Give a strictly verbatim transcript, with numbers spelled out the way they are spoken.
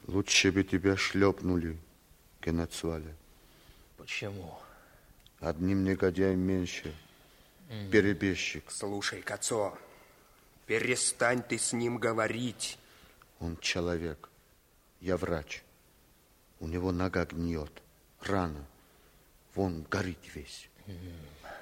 Лучше бы тебя шлепнули, Генацвале. Почему? Одним негодяем меньше. Mm. Перебежчик. Слушай, Кацо, перестань ты с ним говорить. Он человек. Я врач. У него нога гниет. Рана. Вон горит весь. Mm.